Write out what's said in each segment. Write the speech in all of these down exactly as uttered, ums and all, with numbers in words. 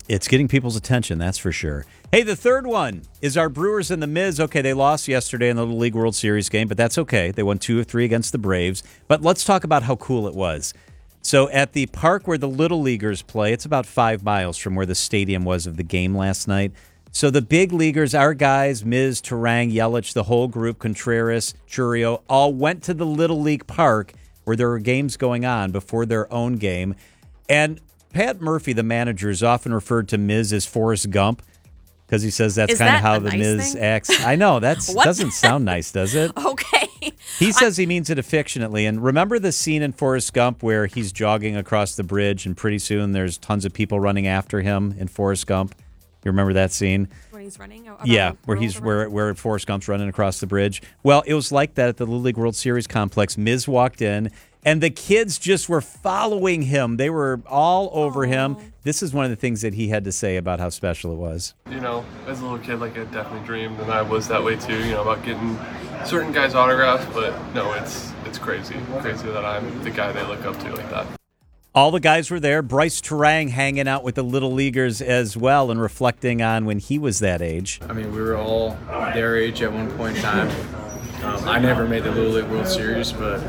It's getting people's attention, that's for sure. Hey, the third one is our Brewers and the Miz. Okay, they lost yesterday in the Little League World Series game, but that's okay. They won two of three against the Braves. But let's talk about how cool it was. So at the park where the Little Leaguers play, it's about five miles from where the stadium was of the game last night. So the big leaguers, our guys, Miz, Turang, Yelich, the whole group, Contreras, Churio, all went to the Little League Park where there were games going on before their own game. And Pat Murphy, the manager, is often referred to Miz as Forrest Gump because he says that's kind of how the nice Miz thing? acts. I know, that doesn't sound nice, does it? Okay. He says he means it affectionately. And remember the scene in Forrest Gump where he's jogging across the bridge and pretty soon there's tons of people running after him in Forrest Gump? You remember that scene? When he's running? Yeah, where he's where where Forrest Gump's running across the bridge. Well, it was like that at the Little League World Series complex. Miz walked in, and the kids just were following him. They were all over Aww. him. This is one of the things that he had to say about how special it was. You know, as a little kid, like I definitely dreamed, and I was that way too, you know, about getting certain guys' autographs, but no, it's it's crazy. Crazy that I'm the guy they look up to like that. All the guys were there. Bryce Turang hanging out with the Little Leaguers as well and reflecting on when he was that age. I mean, we were all their age at one point in time. Um, I never made the Little League World Series, but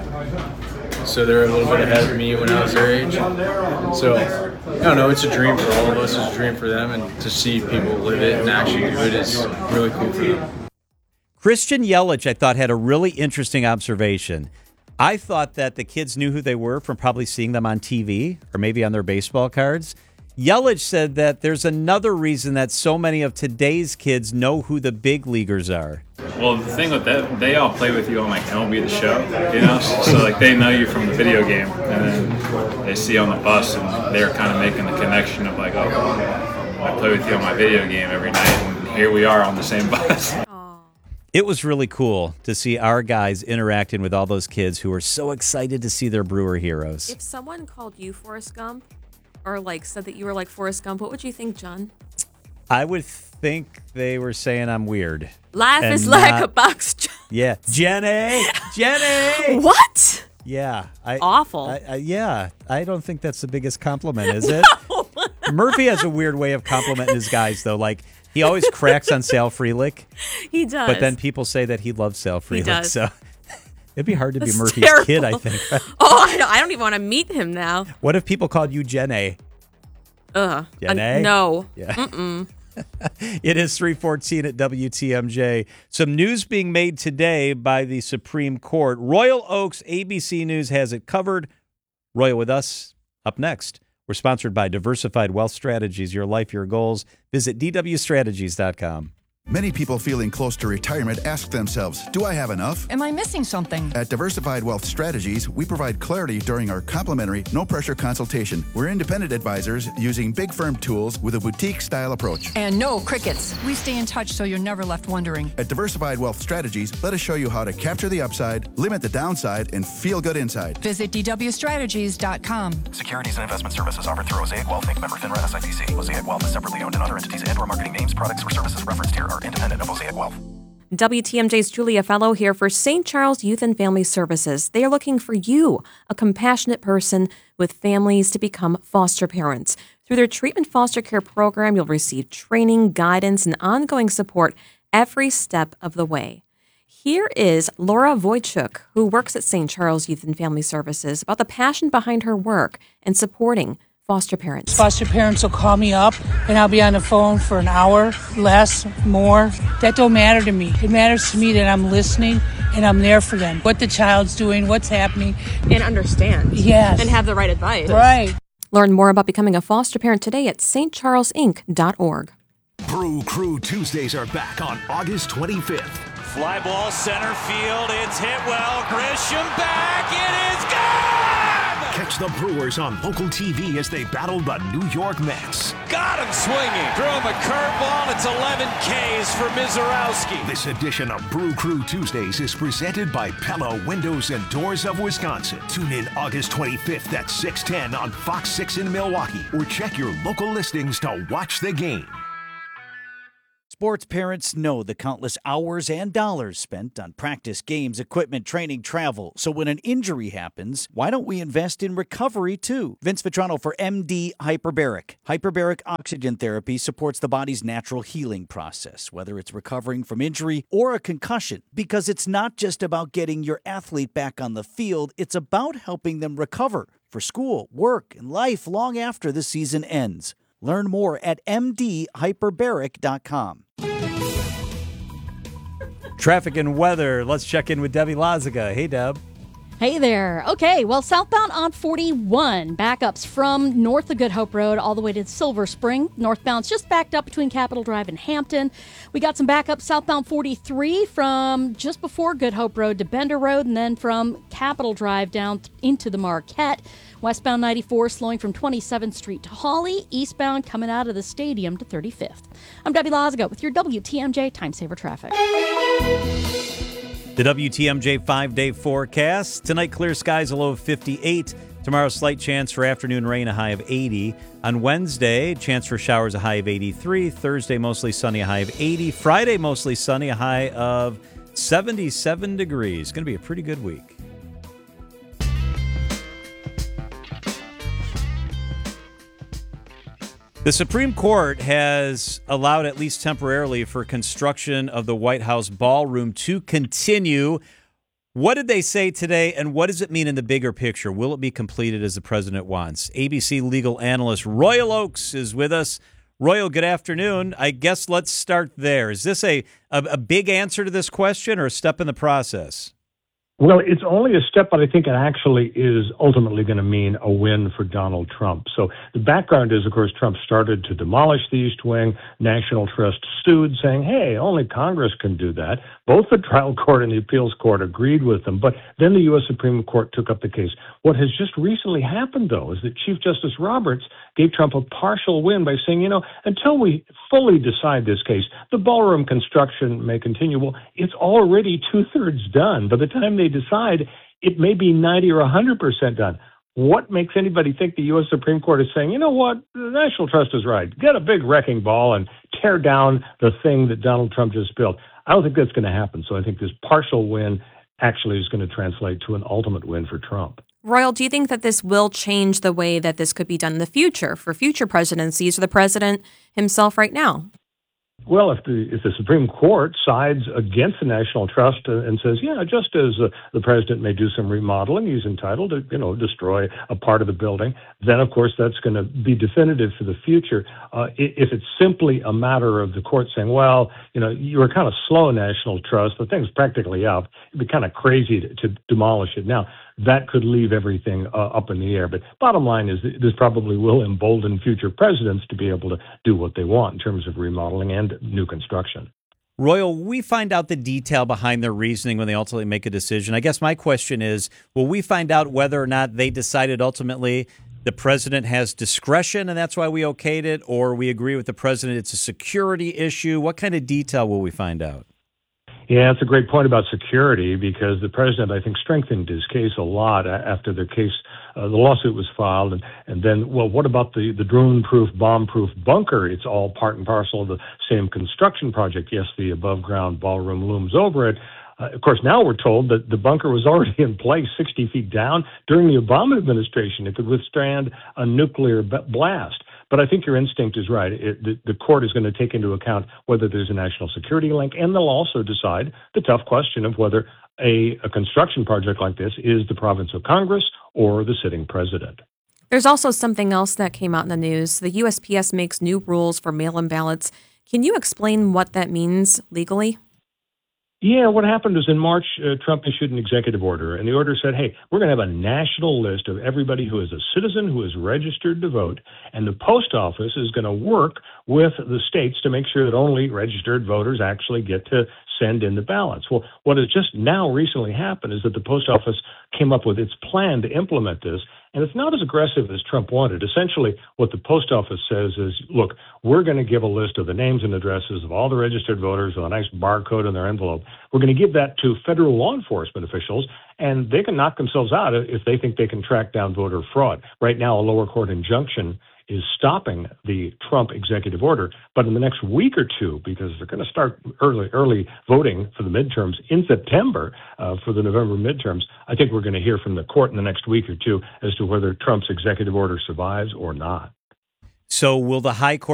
so they're a little bit ahead of me when I was their age. So, I don't know, it's a dream for all of us. It's a dream for them, and to see people live it and actually do it is really cool for them. Christian Yelich, I thought, had a really interesting observation. I thought that the kids knew who they were from probably seeing them on T V or maybe on their baseball cards. Yelich said that there's another reason that so many of today's kids know who the big leaguers are. Well, the thing with that, they all play with you on like M L B The Show, you know? So like they know you from the video game, and then they see you on the bus, and they're kind of making the connection of like, oh, I play with you on my video game every night, and here we are on the same bus. It was really cool to see our guys interacting with all those kids who were so excited to see their Brewer heroes. If someone called you Forrest Gump or like said that you were like Forrest Gump, what would you think, John? I would think they were saying I'm weird. Life is not, like a box. Yeah. Jenny! Jenny! What? Yeah. I, Awful. I, I, yeah. I don't think that's the biggest compliment, is it? No. Murphy has a weird way of complimenting his guys, though. Like, he always cracks on Sal Frelick. He does. But then people say that he loves Sal Frelick. He does. So it'd be hard to That's be Murphy's terrible. kid, I think. Oh, I don't, I don't even want to meet him now. What if people called you Jenny? Ugh. Jenny? Uh, no. Yeah. Mm-mm. It is three fourteen at W T M J. Some news being made today by the Supreme Court. Royal Oaks A B C News has it covered. Royal with us up next. We're sponsored by Diversified Wealth Strategies. Your life, your goals. Visit D W strategies dot com. Many people feeling close to retirement ask themselves, do I have enough? Am I missing something? At Diversified Wealth Strategies, we provide clarity during our complimentary, no-pressure consultation. We're independent advisors using big firm tools with a boutique-style approach. And no crickets. We stay in touch so you're never left wondering. At Diversified Wealth Strategies, let us show you how to capture the upside, limit the downside, and feel good inside. Visit D W strategies dot com. Securities and investment services offered through Mosaic Wealth, Incorporated. Member FINRA S I P C. Mosaic Wealth is separately owned, and other entities and/or marketing names, products, or services referenced here are independent of Mosaic Wealth. W T M J's Julia Fellow here for Saint Charles Youth and Family Services. They are looking for you, a compassionate person with families to become foster parents. Through their treatment foster care program, you'll receive training, guidance, and ongoing support every step of the way. Here is Laura Wojcik, who works at Saint Charles Youth and Family Services, about the passion behind her work and supporting foster parents. Foster parents will call me up and I'll be on the phone for an hour, less, more. That don't matter to me. It matters to me that I'm listening and I'm there for them. What the child's doing, what's happening. And understand. Yes. And have the right advice. Right. Learn more about becoming a foster parent today at st charles inc dot org. Brew Crew Tuesdays are back on August twenty-fifth. Fly ball center field. It's hit well. Grisham back. It is gone! Catch the Brewers on local T V as they battle the New York Mets. Got him swinging. Threw him a curveball. It's eleven Ks for Mizorowski. This edition of Brew Crew Tuesdays is presented by Pella Windows and Doors of Wisconsin. Tune in August twenty-fifth at six ten on Fox six in Milwaukee, or check your local listings to watch the game. Sports parents know the countless hours and dollars spent on practice, games, equipment, training, travel. So when an injury happens, why don't we invest in recovery too? Vince Vitrano for M D Hyperbaric. Hyperbaric oxygen therapy supports the body's natural healing process, whether it's recovering from injury or a concussion, because it's not just about getting your athlete back on the field, it's about helping them recover for school, work, and life long after the season ends. Learn more at m d hyperbaric dot com. Traffic and weather. Let's check in with Debbie Lazaga. Hey, Deb. Hey there. Okay, well, southbound on forty-one, backups from north of Good Hope Road all the way to Silver Spring. Northbound's just backed up between Capitol Drive and Hampton. We got some backups southbound forty-three from just before Good Hope Road to Bender Road, and then from Capitol Drive down into the Marquette. Westbound ninety-four slowing from twenty-seventh Street to Hawley. Eastbound coming out of the stadium to thirty-fifth. I'm Debbie Lazaga with your W T M J Time Saver Traffic. The W T M J five-day forecast. Tonight, clear skies, a low of fifty-eight. Tomorrow, slight chance for afternoon rain, a high of eighty. On Wednesday, chance for showers, a high of eighty-three. Thursday, mostly sunny, a high of eighty. Friday, mostly sunny, a high of seventy-seven degrees. Going to be a pretty good week. The Supreme Court has allowed, at least temporarily, for construction of the White House ballroom to continue. What did they say today, and what does it mean in the bigger picture? Will it be completed as the president wants? A B C legal analyst Royal Oakes is with us. Royal, good afternoon. I guess let's start there. Is this a, a, a big answer to this question or a step in the process? Well, it's only a step, but I think it actually is ultimately going to mean a win for Donald Trump. So the background is, of course, Trump started to demolish the East Wing. National Trust sued, saying, hey, only Congress can do that. Both the trial court and the appeals court agreed with them, but then the U S Supreme Court took up the case. What has just recently happened, though, is that Chief Justice Roberts gave Trump a partial win by saying, you know, until we fully decide this case, the ballroom construction may continue. Well, it's already two-thirds done. By the time they decide, it may be ninety or one hundred percent done. What makes anybody think the U S Supreme Court is saying, you know what, the National Trust is right. Get a big wrecking ball and tear down the thing that Donald Trump just built. I don't think that's going to happen. So I think this partial win actually is going to translate to an ultimate win for Trump. Royal, do you think that this will change the way that this could be done in the future for future presidencies or the president himself right now? Well, if the if the Supreme Court sides against the National Trust and says, yeah, just as uh, the president may do some remodeling, he's entitled to, you know, destroy a part of the building, then, of course, that's going to be definitive for the future. Uh, if it's simply a matter of the court saying, well, you know, you were kind of slow, National Trust, the thing's practically up, it'd be kind of crazy to, to demolish it now. That could leave everything uh, up in the air. But bottom line is this probably will embolden future presidents to be able to do what they want in terms of remodeling and new construction. Royal, we find out the detail behind their reasoning when they ultimately make a decision. I guess my question is, will we find out whether or not they decided ultimately the president has discretion and that's why we okayed it, or we agree with the president it's a security issue? What kind of detail will we find out? Yeah, that's a great point about security, because the president, I think, strengthened his case a lot after the case, uh, the lawsuit was filed. And, and then, well, what about the, the drone-proof, bomb-proof bunker? It's all part and parcel of the same construction project. Yes, the above-ground ballroom looms over it. Uh, of course, now we're told that the bunker was already in place sixty feet down during the Obama administration. It could withstand a nuclear b- blast. But I think your instinct is right. It, the, the court is going to take into account whether there's a national security link, and they'll also decide the tough question of whether a, a construction project like this is the province of Congress or the sitting president. There's also something else that came out in the news. The U S P S makes new rules for mail-in ballots. Can you explain what that means legally? Yeah, what happened is in March, uh, Trump issued an executive order, and the order said, hey, we're going to have a national list of everybody who is a citizen who is registered to vote, and the post office is going to work with the states to make sure that only registered voters actually get to send in the ballots. Well, what has just now recently happened is that the post office came up with its plan to implement this, and it's not as aggressive as Trump wanted. Essentially, what the post office says is, look, we're going to give a list of the names and addresses of all the registered voters with a nice barcode in their envelope. We're going to give that to federal law enforcement officials, and they can knock themselves out if they think they can track down voter fraud. Right now, a lower court injunction is stopping the Trump executive order, but in the next week or two, because they're going to start early early voting for the midterms in September uh, for the November midterms, I think we're going to hear from the court in the next week or two as to whether Trump's executive order survives or not. So will the high court